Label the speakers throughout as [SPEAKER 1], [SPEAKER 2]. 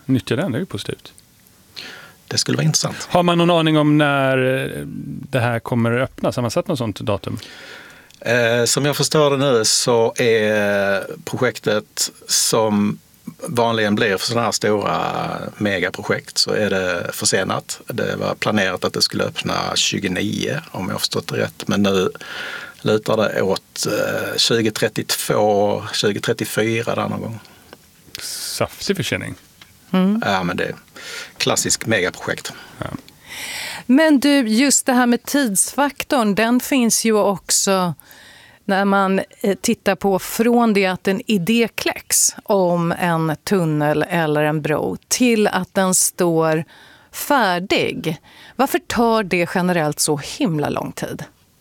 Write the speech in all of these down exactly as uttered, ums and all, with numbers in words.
[SPEAKER 1] nyttja den, det är ju positivt.
[SPEAKER 2] Det skulle vara intressant.
[SPEAKER 1] Har man någon aning om när det här kommer att öppnas? Har man satt något sånt datum?
[SPEAKER 2] Eh, som jag förstår det nu så är projektet, som vanligen blir för sådana här stora megaprojekt, så är det försenat. Det var planerat att det skulle öppna tjugonio, om jag har förstått det rätt. Men nu lutar det åt eh, tjugo trettiotvå, tjugo trettiofyra där någon gång.
[SPEAKER 1] Saftig försening.
[SPEAKER 2] Mm. Ja, men det är klassisk megaprojekt.
[SPEAKER 1] Ja.
[SPEAKER 3] Men du, just det här med tidsfaktorn, den finns ju också när man tittar på från det att en idé kläcks om en tunnel eller en bro till att den står färdig. Varför tar det generellt så himla lång tid?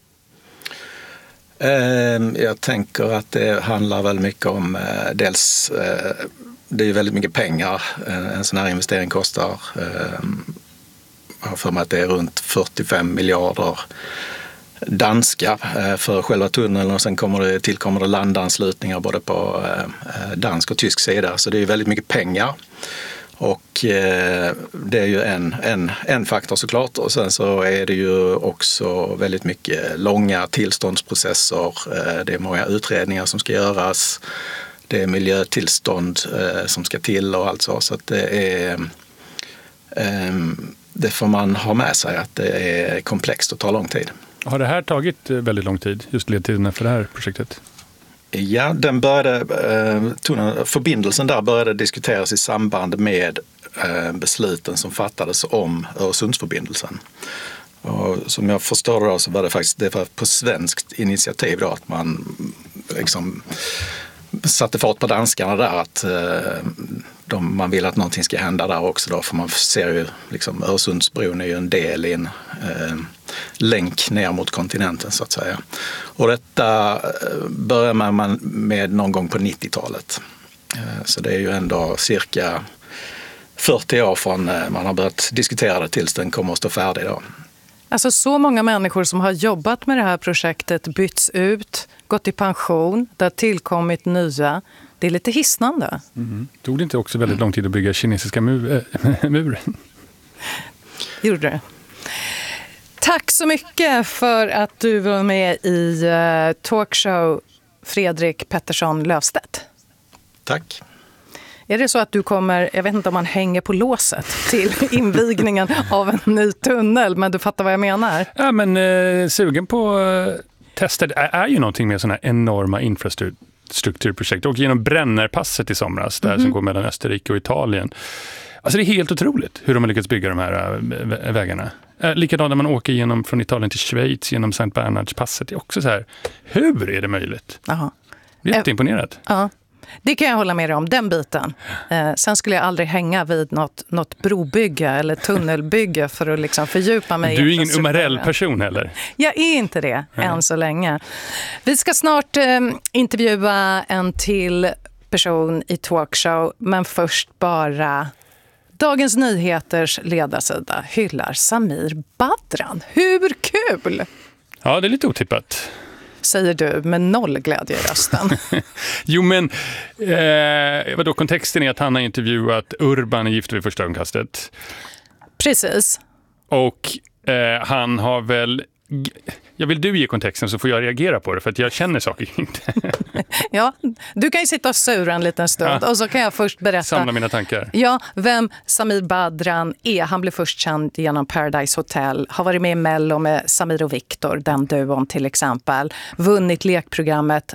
[SPEAKER 2] Jag tänker att det handlar väldigt mycket om dels, det är väldigt mycket pengar en sån här investering kostar. Jag har för mig att det är runt fyrtiofem miljarder danska för själva tunneln, och sen kommer det, tillkommer det landanslutningar både på dansk och tysk sida. Så det är väldigt mycket pengar. Och det är ju en, en, en faktor såklart. Och sen så är det ju också väldigt mycket långa tillståndsprocesser. Det är många utredningar som ska göras. Det är miljötillstånd som ska till och allt så. Så att det är... Det får man ha med sig, att det är komplext och tar lång tid.
[SPEAKER 1] Har det här tagit väldigt lång tid, just ledtiderna för det här projektet?
[SPEAKER 2] Ja, den började, eh, förbindelsen där började diskuteras i samband med eh, besluten som fattades om Öresundsförbindelsen. Och som jag förstår det då, så var det faktiskt det var på svenskt initiativ då, att man liksom satte fart på danskarna där, att eh, de, man vill att någonting ska hända där också då, för man ser ju liksom Öresundsbron är ju en del i en eh, länk ner mot kontinenten så att säga. Och detta börjar man med någon gång på nittiotalet. Eh, så det är ju ändå cirka fyrtio år från eh, man har börjat diskutera det tills den kommer att stå färdig då.
[SPEAKER 3] Alltså så många människor som har jobbat med det här projektet byts ut, gått i pension, det har tillkommit nya. Det är lite hisnande.
[SPEAKER 1] Mm. Tog det inte också väldigt lång tid att bygga kinesiska mur, äh, muren?
[SPEAKER 3] Gjorde det. Tack så mycket för att du var med i uh, Talkshow, Fredrik Pettersson Löfstedt.
[SPEAKER 2] Tack.
[SPEAKER 3] Är det så att du kommer, jag vet inte om man hänger på låset till invigningen av en ny tunnel, men du fattar vad jag menar?
[SPEAKER 1] Ja, men eh, sugen på eh, tester är, är ju någonting med sådana här enorma infrastrukturprojekt. Och genom Brennerpasset i somras, där mm-hmm. som går mellan Österrike och Italien. Alltså det är helt otroligt hur de har lyckats bygga de här äh, vägarna. Äh, likadant när man åker genom, från Italien till Schweiz genom Sankt Bernhardspasset. Det är också så här, hur är det möjligt?
[SPEAKER 3] Aha.
[SPEAKER 1] Jätteimponerat.
[SPEAKER 3] Ja. Det kan jag hålla med dig om, den biten. Eh, sen skulle jag aldrig hänga vid något, något brobygge eller tunnelbygge för att liksom fördjupa mig.
[SPEAKER 1] Du är ingen Umarell-person heller?
[SPEAKER 3] Jag är inte det, mm. än så länge. Vi ska snart eh, intervjua en till person i Talkshow, men först bara... Dagens Nyheters ledarsida hyllar Samir Badran. Hur kul!
[SPEAKER 1] Ja, det är lite otippat.
[SPEAKER 3] Säger du med noll glädje i rösten.
[SPEAKER 1] Jo, men eh, vadå, kontexten är att han har intervjuat Urban i Gift vid första ögonkastet.
[SPEAKER 3] Precis.
[SPEAKER 1] Och eh, han har väl... Jag vill du ge kontexten så får jag reagera på det, för att jag känner saker inte.
[SPEAKER 3] Ja, du kan ju sitta och sura en liten stund, ja. Och så kan jag först berätta...
[SPEAKER 1] Samla mina tankar.
[SPEAKER 3] Ja, vem Samir Badran är. Han blev först känd genom Paradise Hotel. Har varit med i Mello med Samir och Viktor, den duon till exempel. Vunnit lekprogrammet.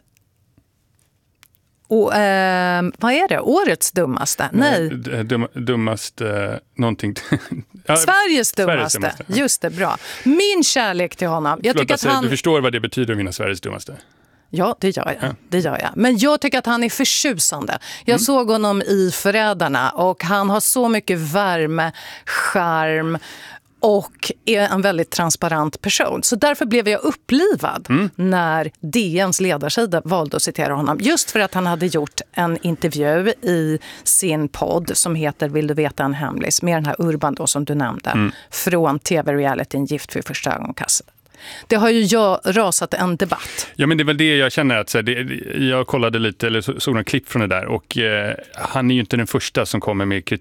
[SPEAKER 3] Och, eh, vad är det? Årets dummaste? Nej.
[SPEAKER 1] Dum, dummaste eh, någonting.
[SPEAKER 3] Ja, Sveriges dummaste.
[SPEAKER 1] Sveriges dummaste.
[SPEAKER 3] Just det, bra. Min kärlek till honom. Jag
[SPEAKER 1] Förlåt,
[SPEAKER 3] tycker att han...
[SPEAKER 1] Du förstår vad det betyder att vinna Sveriges dummaste?
[SPEAKER 3] Ja, det gör jag.
[SPEAKER 1] Ja.
[SPEAKER 3] Det gör jag. Men jag tycker att han är förtjusande. Jag mm. såg honom i Förrädarna och han har så mycket värme, charm och är en väldigt transparent person. Så därför blev jag upplivad mm. när D N:s ledarsida valde att citera honom. Just för att han hade gjort en intervju i sin podd som heter Vill du veta en hemlis? Med den här Urban då, som du nämnde. Mm. Från tv-realityn Gift vid första ögonkastet. Det har ju jag rasat en debatt.
[SPEAKER 1] Ja, men det är väl det jag känner. Att, så, det, jag kollade lite, eller såg några klipp från det där. Och eh, han är ju inte den första som kommer med